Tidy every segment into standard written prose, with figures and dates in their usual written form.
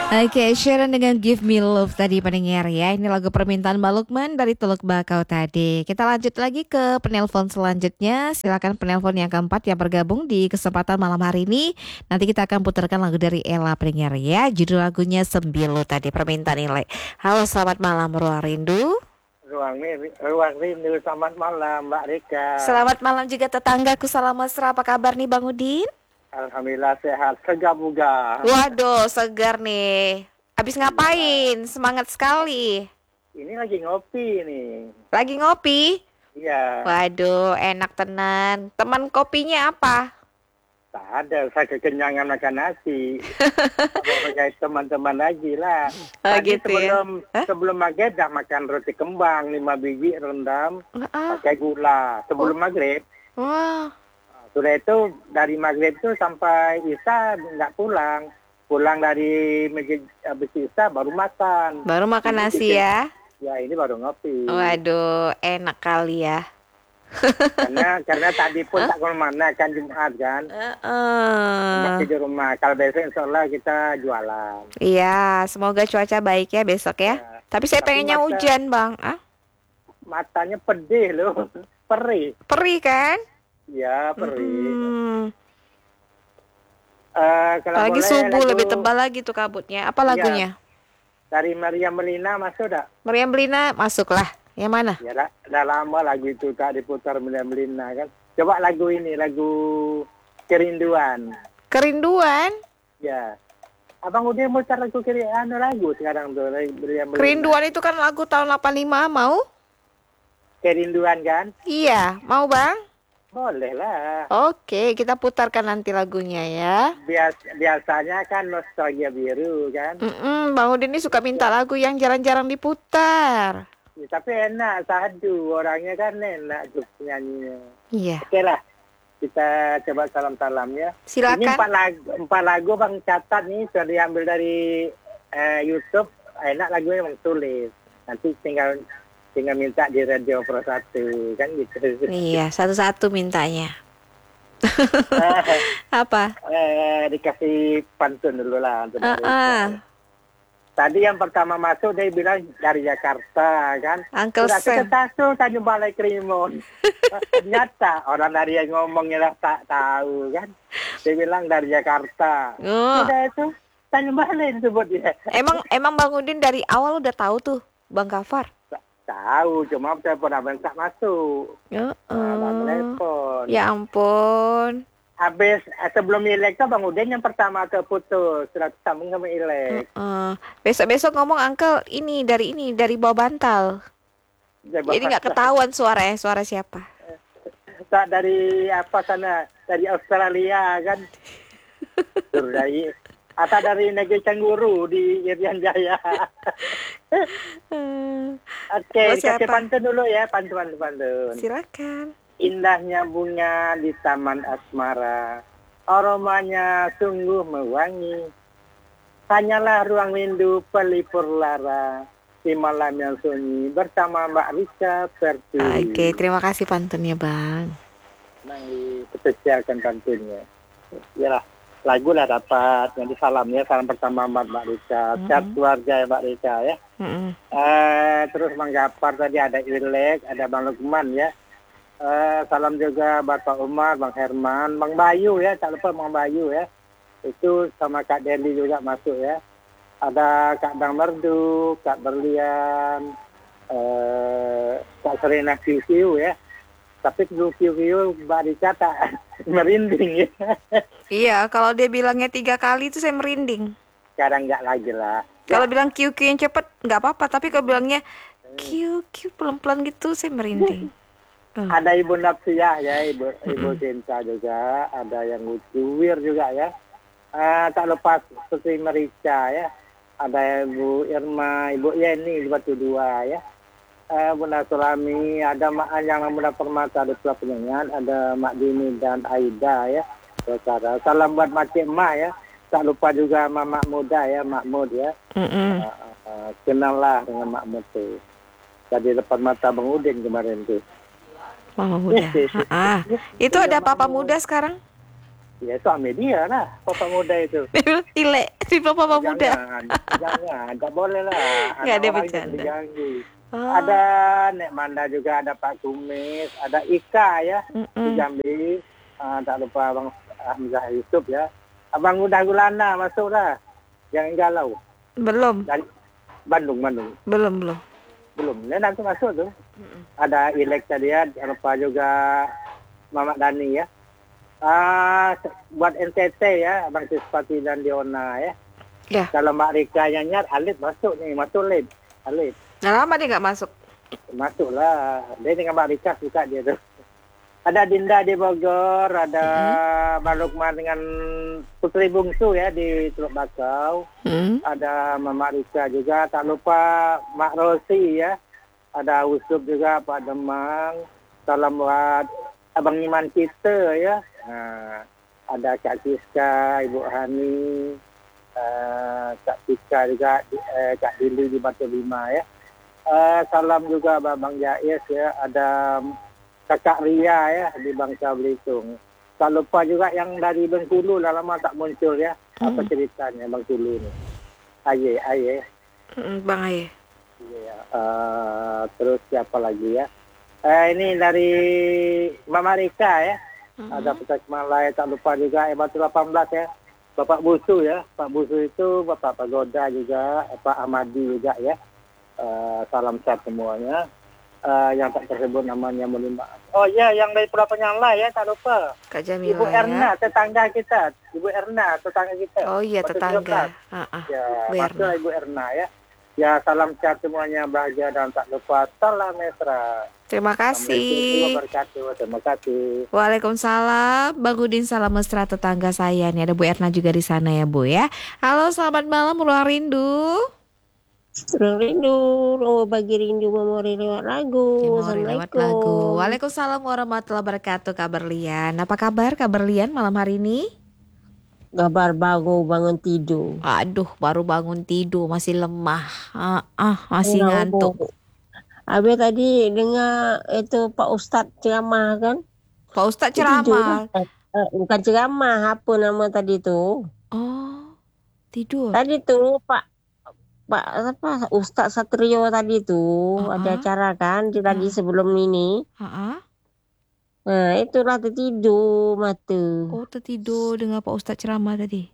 Oke, Sharon dengan Give Me Love tadi pendengar ya. Ini lagu permintaan Mbak Lukman dari Teluk Bakau tadi. Kita lanjut lagi ke penelpon selanjutnya. Silakan penelpon yang keempat yang bergabung di kesempatan malam hari ini. Nanti kita akan putarkan lagu dari Ella pendengar ya. Judul lagunya Sembilu tadi permintaan nilai. Halo, selamat malam Ruang Rindu. Ruang Rindu, selamat malam Mbak Rika. Selamat malam juga tetanggaku, salam mesra. Apa kabar nih Bang Udin? Alhamdulillah sehat, segar bugar. Waduh, segar nih. Habis ngapain? Semangat sekali. Ini lagi ngopi nih. Lagi ngopi? Iya, Waduh, enak tenan. Teman kopinya apa? tak ada, saya kekenyangan makan nasi. Pakai teman-teman lagi lah. Oh, Tadi gitu ya? sebelum maghrib dah makan roti kembang 5 biji rendam Ah, pakai gula. Sebelum maghrib, wah, sudah itu dari maghrib tuh sampai isya nggak pulang. Pulang dari masjid habis isya baru makan. baru makan nasi ya? Ya ini baru ngopi. Waduh, enak kali ya. Karena tadi pun tak kemana kan Jumat kan. Masih di rumah. Kalau besok insya Allah kita jualan. Iya, semoga cuaca baik ya besok ya. Ya. Tapi saya Tapi pengennya hujan, Bang. Ah, matanya pedih loh. Perih. perih kan? Ya perih. Hmm. Kalau Apalagi boleh subuh lagu lebih tebal lagi tuh kabutnya. Apa lagunya? dari Maria Melina masuk dah. Meriam Belina masuklah. Yang mana? Ya dah lama lagu itu tak diputar Maria Melina kan. Coba lagu ini, lagu Kerinduan. Kerinduan? Ya. Abang udah mutar lagu lagu sekarang tuh Maria Melina. Kerinduan itu kan lagu tahun 85, mau? Kerinduan kan? Iya, mau Bang? Boleh lah. Oke, kita putarkan nanti lagunya ya. Biasanya kan nostalgia biru kan. Bang Udin ini suka minta lagu yang jarang-jarang diputar. Ya, tapi enak, sadu. Orangnya kan enak tuh nyanyinya. Iya, Oke lah. Kita coba salam-salam ya. Ini silakan. empat lagu Bang catat nih. Sudah diambil dari YouTube. Enak lagunya Bang tulis. Nanti tinggal minta di Radio Pro 1 kan gitu. Iya, satu-satu mintanya. Apa? Dikasih pantun dulu lah untuk Mbak Rika. Ah, Tadi yang pertama masuk dia bilang dari Jakarta kan. Uncle Sudah Sam. kita tahu Tanjung Balai Kerimun. Ternyata orang dari yang ngomongnya lah tak tahu kan. Dia bilang dari Jakarta. Oh, Sudah itu Tanjung Balai disebut dia. emang Bang Udin dari awal udah tahu tuh, Bang Kafar. Tahu, cuma saya pernah tak masuk. Nah, telepon. Ya ampun. Habis sebelum Ilek tuh Bang Udin yang pertama keputus. Sudah sambung sama Ilek. Besok-besok ngomong Uncle ini dari bawah bantal. Jadi nggak ketahuan suara siapa. Tak dari apa sana, dari Australia kan. Dari atau dari negeri canguru di Irian Jaya. Oke, Oh, dikasih siapa? pantun dulu ya, pantun. Silakan. Indahnya bunga di taman asmara, aromanya sungguh mewangi. Hanyalah ruang rindu pelipur lara, di malam yang sunyi bersama Mbak Rika Pertiwi. Oke, terima kasih pantunnya Bang. Mari spesialkan pantunnya. Yalah, lagu lah dapat. Nanti salamnya, salam pertama Mbak Rika. Sehat keluarga ya Mbak Rika ya. Terus Bang Gapar tadi ada Ilek, ada Bang Lukman ya. Salam juga Bapak Umar, Bang Herman, Bang Bayu ya, tak lupa Bang Bayu ya. Itu sama Kak Deli juga masuk ya. Ada Kak Dang Merdu, Kak Berlian, Kak Serena Kiu ya. Tapi Kiu Mbak Rika tak merinding ya. Iya, kalau dia bilangnya 3 kali itu saya merinding. Sekarang enggak lagi lah. Kalau bilang QQ yang cepet nggak apa-apa, tapi kalau bilangnya QQ pelan-pelan gitu saya merinding. Ada Ibu Napsiyah ya, Ibu Cinta juga, ada yang Ucuwir juga ya. Tak lupa Sri Merica ya. Ada Ibu Irma, Ibu Yeni di Batu Dua ya. Bunda Sulami, ada Mak Anyang Bunda Permata di Pulau Penyengat, ada Mak Dini dan Aida ya. Saudara. Salam buat Makcik Mak ya. Tak lupa juga Mak Muda ya, Mak Mud ya. Kenal lah dengan Mak Mud tuh. Tadi depan mata Bang Udin kemarin tuh. Mama muda. Itu ada papa muda sekarang? Ya soal media lah, papa muda itu. Ile, si papa muda. Jangan, nggak boleh lah. Nggak Anak ada orang bercanda. jangan diganggu. Oh. Ada Nek Manda juga, ada Pak Kumis, ada Ika ya di Jambi. Tak lupa Abang Hamzah Yusuf ya. Abang Udah Gulana masuklah. Jangan galau. Belum. Dari Bandung. Belum. Dia nanti masuk tuh. Ada Ilek tadi ya, jangan lupa juga Mamat Dani ya. Buat NTT ya, Abang Sispati dan Diona ya. Ya. Kalau Mbak Rika nyanyi, Alit masuk nih, Alit. Nah, lama dia nggak masuk. Masuklah. Dia dengan Mbak Rika suka dia tuh. Ada Dinda di Bogor, ada Mbak Lukman dengan Putri Bungsu ya di Teluk Bakau. Ada Mama Rika juga, tak lupa Mak Rosi ya. Ada Usub juga, Pak Demang. Salam buat Abang Iman kita ya. Nah, ada Kak Siska, Ibu Hani, Kak Siska juga, Kak Dili di Batu Lima ya. Salam juga Bang Jais ya. Ada Kakak Ria ya di Bangka Belitung. Tak lupa juga yang dari Bengkulu, lama tak muncul ya. Apa ceritanya Bengkulu ini? Aye. Bang Aye. Ya, terus siapa lagi ya? Ini dari Mama Rika ya. Ada Petak Malaya, tak lupa juga Batu 18 ya. Bapak Busu ya. Pak Busu itu Bapak Pagoda juga, Pak Ahmadi juga ya. Salam sehat semuanya. Yang tak tersebut namanya mohon maaf. Oh ya, yang dari Pulau Penyala ya, tak lupa. Kak Jamila. Ibu Erna, ya. tetangga kita. Ibu Erna, tetangga kita. Oh iya, tetangga. Ya, Bu masuk Ibu Erna ya. Ya, salam sehat semuanya, bahagia dan tak lupa salam mesra. Terima kasih. Terima kasih. Waalaikumsalam. Bang Udin, salam mesra tetangga saya. Nih ada Bu Erna juga di sana ya, Bu ya. Halo, selamat malam Ruang Rindu. Ruang Rindu, bagi rindu memori lewat lagu. Assalamualaikum. Waalaikumsalam warahmatullahi wabarakatuh. Kabar Lian. Apa kabar Lian malam hari ini? Kabar baru bangun tidur. Aduh, baru bangun tidur, masih lemah. Masih ngantuk. Habis tadi dengar itu Pak Ustadz ceramah kan? Pak Ustadz ceramah? Bukan ceramah, apa nama tadi tu? Oh, tidur. Tadi tu Pak Ustadz Satrio tadi tu ada acara kan? Tadi sebelum ini. Nah, itulah tertidur mata. Oh, tertidur dengan Pak Ustadz ceramah tadi.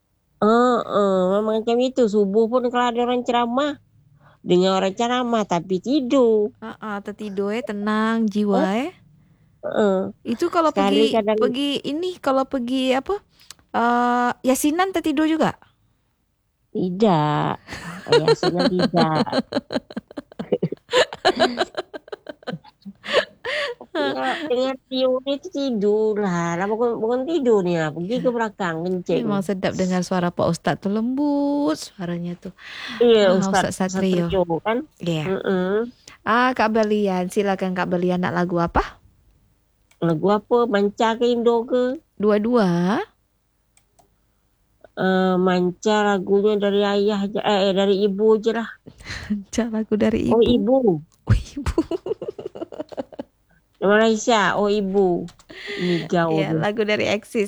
Memang macam itu. Subuh pun kalau ada orang ceramah, dengar orang ceramah tapi tidur. Tertidur tenang jiwa Itu kalau pergi ini, kalau pergi apa? Yasinan tertidur juga? Tidak. Yasinan tidak. Dengan tidur itu tidur lah. Bukan tidur nih lah. Pergi ke belakang kencing. Memang sedap dengar suara Pak Ustadz tuh, lembut suaranya tuh. Iya, Ustadz Satrio kan. Iya. Kak Belian, silakan Kak Belian, nak lagu apa? Lagu apa? Manca ke Indo ke? Dua-dua. Manca lagunya dari ayah dari ibu aja lah. Manca lagu dari ibu. Oh ibu. Ibu. Malaysia, ibu. Ini jauh. Ya, lagu dari Eksis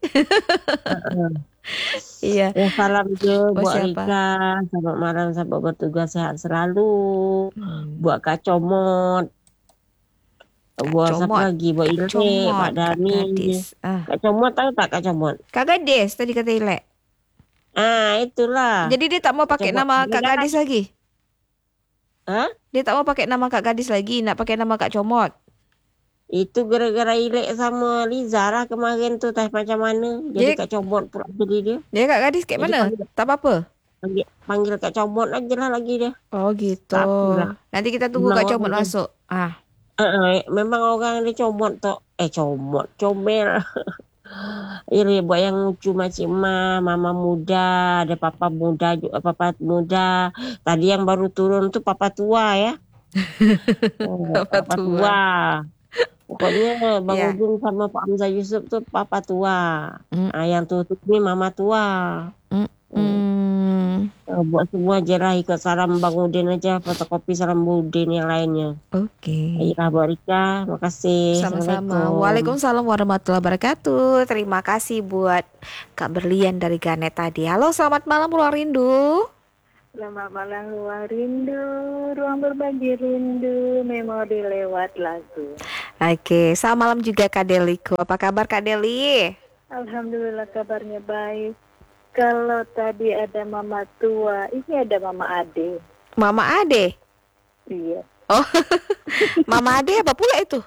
Iya. Ya, salam je buat Rika. Selamat malam, sahabat bertugas, sehat selalu. Buat Kak Comot. Buat siapa lagi? Buat Ile, Pak Dani. Kak Comot tahu tak Kak Comot? Kak Gadis tadi kata Ile. Itulah. Jadi dia tak mau pakai nama Kak Gadis lagi? Dia tak mau pakai nama Kak Gadis lagi, nak pakai nama Kak Comot. Itu gara-gara Ilek sama Liza lah kemarin tu, tak macam mana. Jadi Kak Comot pula jadi dia. Dia Kak Gadis kat mana? Tak apa-apa. Panggil Kak Comot aja lah lagi dia. Oh gitu. Nanti kita tunggu Kak Comot masuk. Memang orang dia Comot tu. Comel. Ini buat yang lucu macam mama muda, ada papa muda juga, papa muda. Tadi yang baru turun tu papa tua ya. Papa tua. Pokoknya Bang Udin sama Pak Hamzah Yusuf tu papa tua. Yang tu ni mama tua. buat semua aja lah, ikut salam Bang Udin aja, fotokopi salam Udin yang lainnya. Oke. Baiklah Bu Rika, makasih. Sama-sama. Assalamualaikum. Waalaikumsalam warahmatullahi wabarakatuh. Terima kasih buat Kak Berlian dari Ganet tadi. Halo, selamat malam Ruang Rindu. Selamat malam Ruang Rindu, ruang berbagi rindu, memori lewat lagu. Oke, selamat malam juga Kak Deliku. Apa kabar Kak Deli? Alhamdulillah kabarnya baik. Kalau tadi ada mama tua, ini ada mama Ade. Mama Ade? Iya. Oh, Mama Ade apa pula itu?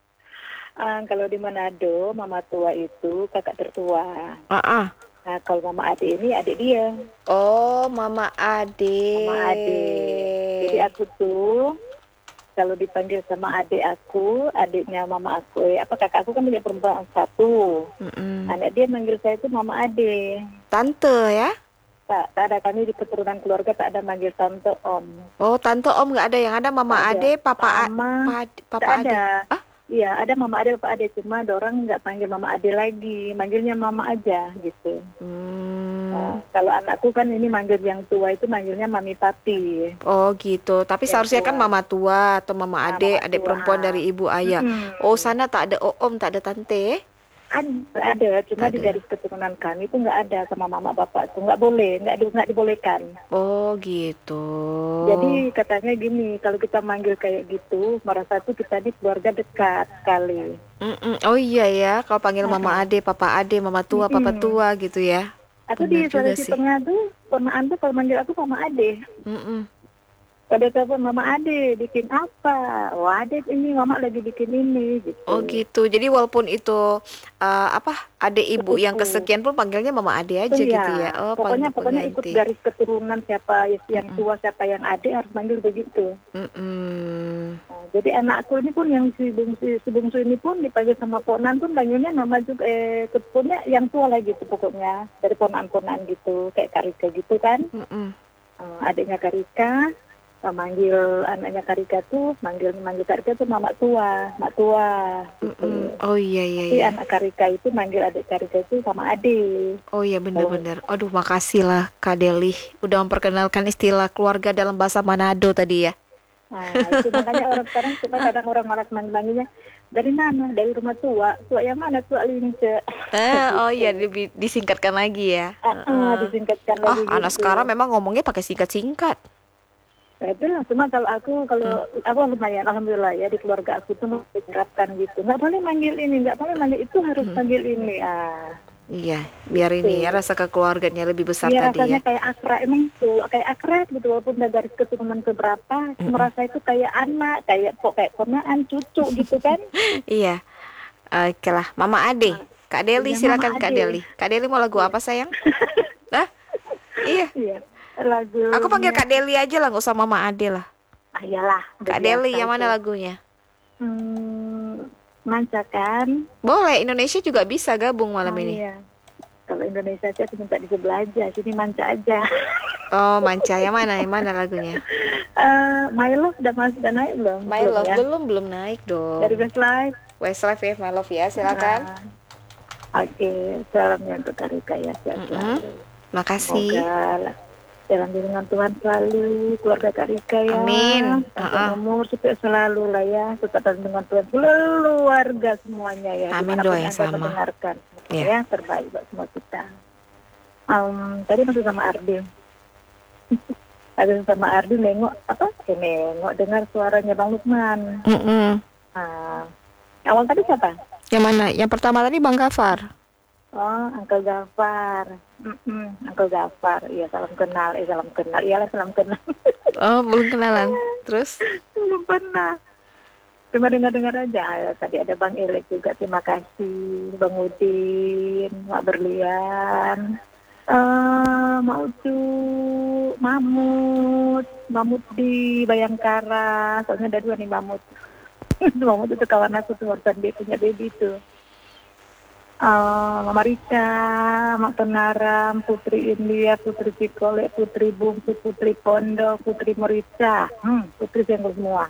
Kalau di Manado, mama tua itu kakak tertua. Nah, kalau mama Ade ini adik dia. Oh, Mama Ade. Mama Ade. Jadi aku tuh kalau dipanggil sama adik aku, adiknya mama aku, kakak aku kan punya perempuan satu. Anak dia manggil saya itu Mama Ade. Tante ya? Tak ada, kami di keturunan keluarga tak ada manggil tante om. Oh, tante om nggak ada, yang ada Mama Ade, Papa Ade. Ada. Iya, ada Mama Ade, Papa Ade, cuma dorang nggak panggil Mama Ade lagi, manggilnya Mama aja gitu. Nah, kalau anakku kan ini manggil yang tua itu manggilnya Mami Papi. Oh gitu, tapi Yang seharusnya tua. kan Mama tua atau Mama Ade, Mama adik tua. perempuan dari ibu ayah. Oh, sana tak ada om, tak ada tante. Ada, cuma di garis keturunan kami itu nggak ada sama mama bapak itu nggak boleh, nggak dibolehkan. Oh gitu. Jadi katanya gini, kalau kita manggil kayak gitu, merasa tuh kita di keluarga dekat sekali. Oh iya ya, kalau panggil Mama Ade, Papa Ade, Mama tua, Papa tua gitu ya. Aku Benar di juga Sulawesi sih. Tengah tuh, ponaan tuh kalau manggil aku Mama Ade. Pada telepon Mama Ade, bikin apa? Wah Ade ini Mama lagi bikin ini gitu. Oh gitu. Jadi walaupun itu adik ibu yang kesekian pun panggilnya Mama Ade aja gitu ya. Oh, pokoknya pengganti. ikut garis keturunan siapa yang tua, siapa yang adik harus manggil begitu. Nah, jadi anakku ini pun yang si bungsu ini pun dipanggil sama ponan pun panggilnya nama juga punya yang tua lah gitu pokoknya, dari ponan-ponan gitu kayak Karika gitu kan. Adiknya Karika manggil anaknya Karika tuh manggil Karika tuh Mak tua gitu. Oh iya. Jadi anak Karika itu manggil adik Karika itu sama adik. Oh iya benar-benar. Aduh makasih lah Kak Deli udah memperkenalkan istilah keluarga dalam bahasa Manado tadi ya. Nah itu makanya orang sekarang suka kadang orang malas manggilnya dari mana? Dari rumah tua yang mana? Tua Lince. Oh iya disingkatkan lagi ya. Disingkatkan lagi gitu. Anak sekarang memang ngomongnya pakai singkat-singkat. Nah, itu lah, cuma kalau aku lumayan, alhamdulillah ya di keluarga aku tuh diterapkan gitu. Nggak boleh manggil ini, nggak boleh manggil itu, harus panggil ini. Iya, biar ini ya rasa kekeluarganya lebih besar ya, tadi ya. Rasanya kayak akrab, emang tuh kayak akrab gitu, walaupun udah garis keturunan keberapa, merasa itu kayak anak, kayak ponaan, cucu gitu kan. Iya. Oke lah, Mama Ade. Kak Deli, silakan Kak Deli. Kak Deli mau lagu apa sayang? Iya. Lagu. Aku panggil Kak Deli aja lah, nggak usah Mama Ade lah. Iyalah. Kak Deli, yang mana lagunya? Manca kan? Boleh, Indonesia juga bisa gabung malam ini. Iya. Kalau Indonesia aja minta di sebelah aja, sini Manca aja. Oh, Manca, yang mana lagunya? My Love udah naik belum? My Love ya? belum naik dong. Dari Westlife. Westlife ya, My Love ya, silakan. Oke, salamnya untuk Karika ya. Makasih. Semoga dalam bimbingan Tuhan selalu, keluarga Karika ya. Amin. Umur supaya selalu lah ya, tetap dalam bimbingan Tuhan keluarga semuanya ya. Amin, doa yang sama. Mendengarkan ya, terbaik buat semua kita. Tadi masih sama Ardi. Sama Ardi nengok dengar suaranya Bang Lukman. Awal tadi siapa? Yang mana? Yang pertama tadi Bang Gafar. Oh, Uncle Gafar. Uncle Gafar. Iya, salam kenal. Iyalah, salam kenal. Oh, belum kenalan. Terus? Belum pernah. Cuma dengar aja. Tadi ada Bang Elek juga. Terima kasih. Bang Udin, Mak Berlian, Mak Ucu, Mamut di Bayangkara. Soalnya ada 2 nih Mamut. Mamut itu kawan aku tuh, dia punya baby tuh. Mama Rika, Mak Penaram, Putri India, Putri Cikole, Putri Bungsu, Putri Pondok, Putri Merica, Putri Senggol semua.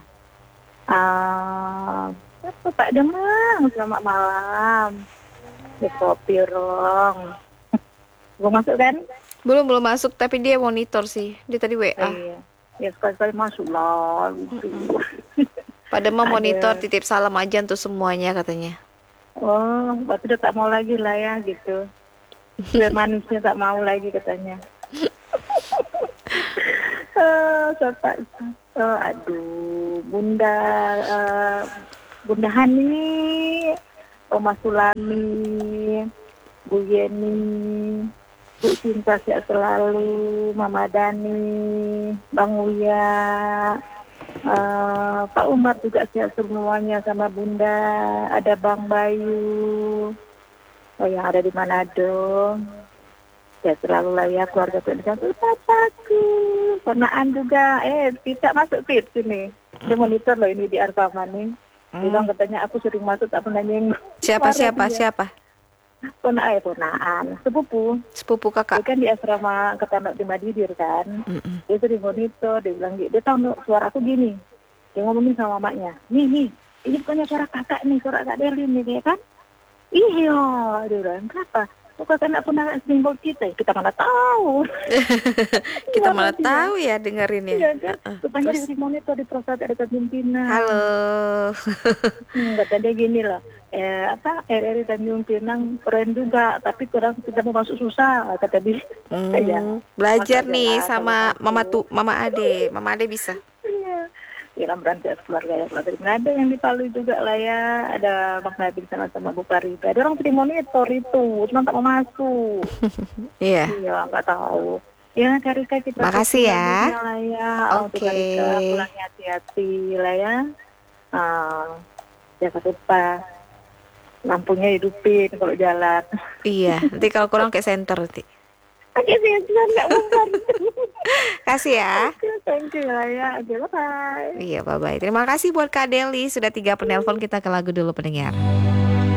Pak Demang, selamat malam. Di kopi rong. Gue masuk kan? Belum masuk, tapi dia monitor sih. Dia tadi WA. Iya. Ya sekali-sekali masuk lah gitu. Pada mau monitor, titip salam aja untuk semuanya katanya. Oh, berarti udah tak mau lagi lah ya gitu. Biar manisnya tak mau lagi katanya. Aduh, Bunda Hani, Oma Sulami, Bu Yeni, Bu Cinta sehat selalu, Mama Dani, Bang Uya, Pak Umar juga sehat semuanya sama Bunda, ada Bang Bayu, yang ada di Manado. Ya selalu lah ya keluarga Indonesia. Papaku, ponaan juga. Tidak masuk fit sini. Dia monitor loh ini di Arfama nih. Bilang katanya aku sering masuk tak pernah nyengok. Siapa? Ponaan. Sepupu kakak. Dia kan di asrama Ketanak di Madidir kan. Dia sering monitor. Dia bilang dia tahu suara aku gini. Dia ngomongin sama mamanya. Nih, ini bukannya suara kakak nih, suara Kak Derlin nih kan? Iya, dia bilang kenapa? Kakak nak pernah simbol kita mana tahu. Kita malah tahu ya dengerin ya. Iya kan? Rupanya di monitor di proses ada pimpinan. Halo. Kata dia gini loh. RRI Tanjung Pinang keren juga, tapi kurang kita mau masuk susah kata dia. Belajar nih sama Mama Ade. Mama Ade bisa. Iya. Ya berantai keluarga ya, ada yang di Palu juga lah ya, ada Bang Nabil sama Bu Parida. Ada orang sering monitor itu, cuma tak mau masuk. Iya. Iya, nggak tahu. Ya, Karika kita. Makasih ya. Oke. Pulangnya hati-hati lah ya. Jangan lupa lampunya hidupin kalau jalan. Iya, nanti kalau kurang kayak senter nanti. Oke, nggak bukan. Kasih ya. Thank you ya. Bye. Iya, bye-bye. Terima kasih buat Kak Deli. Sudah 3 penelpon, kita ke lagu dulu pendengar.